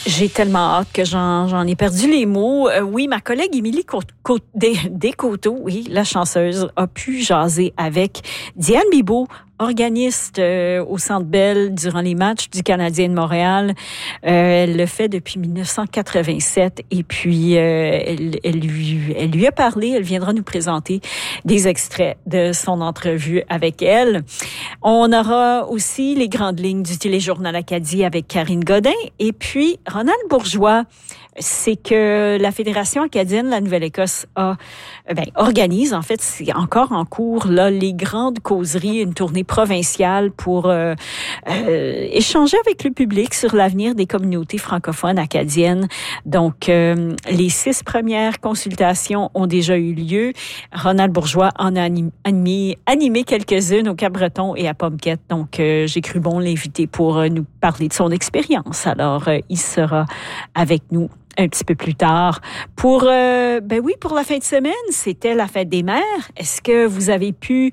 J'ai tellement hâte que j'en ai perdu les mots. Oui, ma collègue Émilie Descoteaux, oui, la chanceuse, a pu jaser avec Diane Bibeau, organiste au Centre Bell durant les matchs du Canadien de Montréal. Elle le fait depuis 1987 et puis elle lui a parlé. Elle viendra nous présenter des extraits de son entrevue avec elle. On aura aussi les grandes lignes du Téléjournal Acadie avec Karine Godin et puis Ronald Bourgeois. C'est que la Fédération acadienne de la Nouvelle-Écosse organise, en fait, c'est encore en cours, là, les grandes causeries, une tournée provinciale pour échanger avec le public sur l'avenir des communautés francophones acadiennes. Donc, les 6 premières consultations ont déjà eu lieu. Ronald Bourgeois en a animé quelques-unes au Cap-Breton et à Pomquette. Donc, j'ai cru bon l'inviter pour nous parler de son expérience. Alors, il sera avec nous un petit peu plus tard. Pour la fin de semaine, c'était la fête des mères. Est-ce que vous avez pu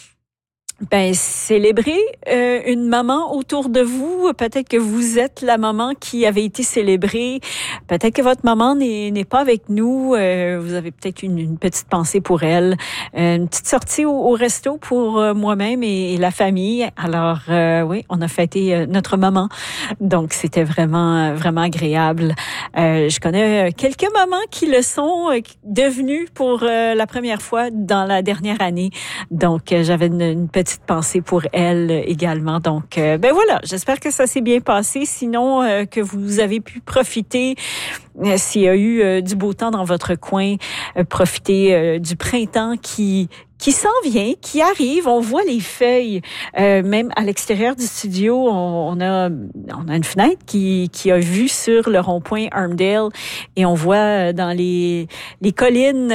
célébrer une maman autour de vous? Peut-être que vous êtes la maman qui avait été célébrée. Peut-être que votre maman n'est pas avec nous. Vous avez peut-être une petite pensée pour elle. Une petite sortie au resto pour moi-même et la famille. Alors, oui, on a fêté notre maman. Donc, c'était vraiment, vraiment agréable. Je connais quelques mamans qui le sont devenues pour la première fois dans la dernière année. Donc, j'avais une petite pensée pour elle également. Donc, voilà, j'espère que ça s'est bien passé. Sinon, que vous avez pu profiter, s'il y a eu du beau temps dans votre coin, profiter du printemps qui s'en vient, qui arrive. On voit les feuilles, même à l'extérieur du studio. On a une fenêtre qui a vue sur le rond-point Armdale et on voit dans les collines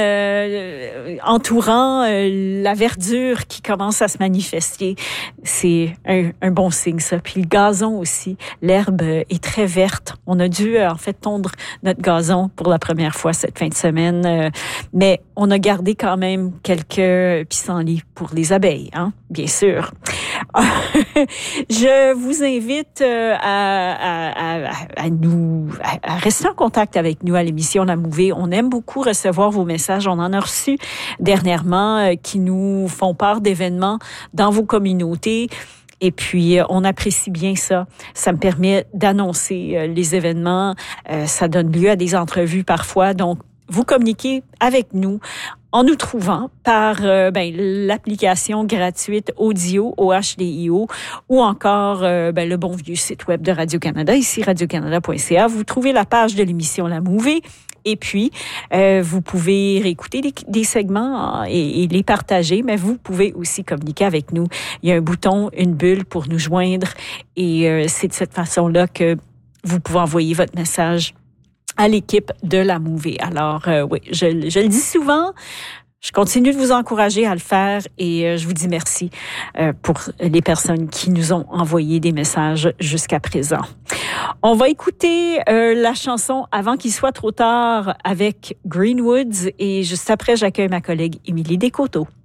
entourant la verdure qui commence à se manifester. C'est un bon signe, ça. Puis le gazon aussi. L'herbe est très verte. On a dû, en fait, tondre notre gazon pour la première fois cette fin de semaine. Mais on a gardé quand même quelques pissenlits pour les abeilles, hein, bien sûr. Je vous invite à rester en contact avec nous à l'émission La Mouvée. On aime beaucoup recevoir vos messages. On en a reçu dernièrement qui nous font part d'événements dans vos communautés. Et puis, on apprécie bien ça. Ça me permet d'annoncer les événements. Ça donne lieu à des entrevues parfois. Donc, vous communiquez avec nous en nous trouvant par l'application gratuite Audio, OHDIO, ou encore le bon vieux site web de Radio-Canada, ici radiocanada.ca. Vous trouvez la page de l'émission La Mouvée. Et puis, vous pouvez réécouter des segments et les partager, mais vous pouvez aussi communiquer avec nous. Il y a un bouton, une bulle pour nous joindre et c'est de cette façon-là que vous pouvez envoyer votre message à l'équipe de La Mouvée. Alors, oui, je le dis souvent, je continue de vous encourager à le faire et je vous dis merci pour les personnes qui nous ont envoyé des messages jusqu'à présent. On va écouter la chanson Avant qu'il soit trop tard avec Greenwoods et juste après, j'accueille ma collègue Émilie Descoteaux.